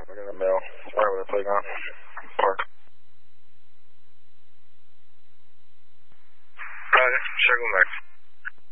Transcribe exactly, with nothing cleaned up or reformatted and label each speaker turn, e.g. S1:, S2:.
S1: We're in the mail. Right with the playground. Park. Roger. Circle back.